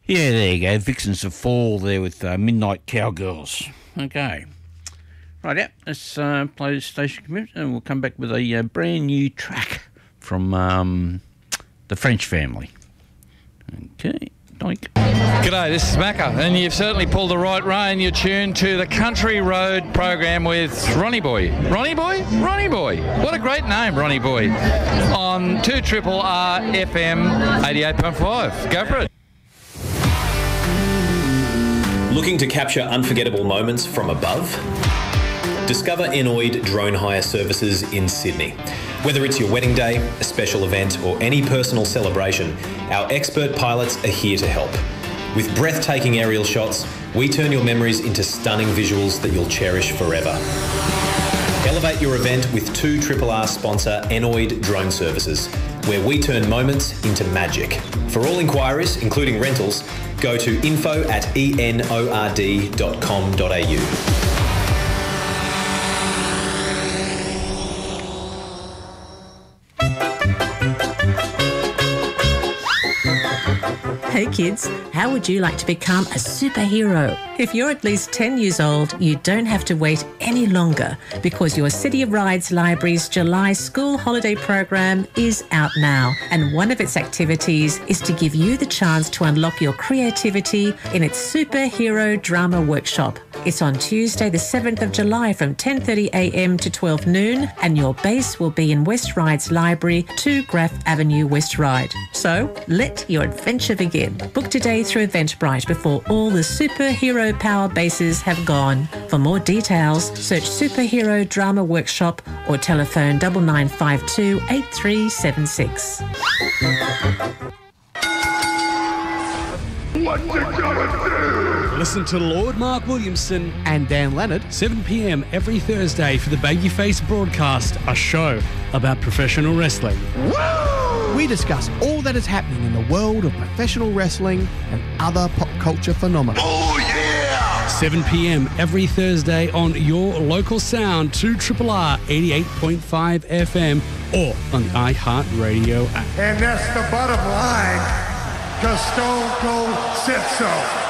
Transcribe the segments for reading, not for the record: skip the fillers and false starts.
Yeah, there you go. Vixens of Fall there with Midnight Cowgirls. Okay. Right, yeah, let's play the station commute and we'll come back with a brand new track from the French Family. Okay, doink. G'day, this is Macca, and you've certainly pulled the right rein. You're tuned to the Country Road program with Ronnie Boy. Ronnie Boy? Ronnie Boy. What a great name, Ronnie Boy. On 2RRR FM 88.5. Go for it. Looking to capture unforgettable moments from above? Discover Enoid Drone Hire Services in Sydney. Whether it's your wedding day, a special event, or any personal celebration, our expert pilots are here to help. With breathtaking aerial shots, we turn your memories into stunning visuals that you'll cherish forever. Elevate your event with 2RRR sponsor Enoid Drone Services, where we turn moments into magic. For all inquiries, including rentals, go to info@enord.com.au. Hey kids, how would you like to become a superhero? If you're at least 10 years old, you don't have to wait any longer because your City of Rides Library's July school holiday program is out now. And one of its activities is to give you the chance to unlock your creativity in its superhero drama workshop. It's on Tuesday the 7th of July from 10:30am to 12 noon and your base will be in West Rides Library, 2 Graff Avenue, West Ryde. So let your adventure begin. Book today through Eventbrite before all the superhero power bases have gone. For more details, search Superhero Drama Workshop or telephone 9952 8376. What you gonna do? Listen to Lord Mark Williamson and Dan Leonard 7 p.m. every Thursday for the Babyface Broadcast, a show about professional wrestling. Woo! We discuss all that is happening in the world of professional wrestling and other pop culture phenomena. Oh yeah! 7 p.m. every Thursday on your local sound, 2RRR 88.5 FM or on the iHeartRadio app. And that's the bottom line, because Stone Cold said so.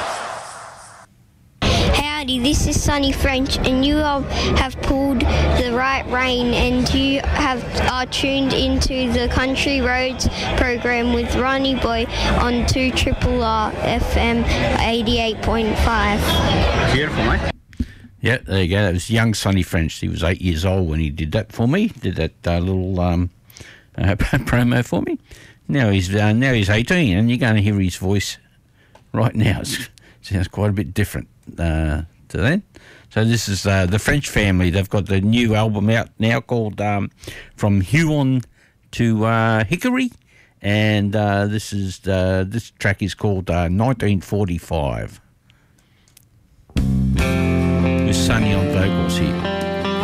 Howdy, this is Sonny French, and you have pulled the right rein, and you are tuned into the Country Roads program with Ronnie Boy on 2RRR FM 88.5. Beautiful, mate. Yeah, there you go. That was young Sonny French. He was 8 years old when he did that for me. Did that little promo for me. Now he's 18, and you're going to hear his voice right now. It sounds quite a bit different to then. So this is the French Family. They've got the new album out now called From Huon to Hickory, and this track is called 1945. With Sonny on vocals here.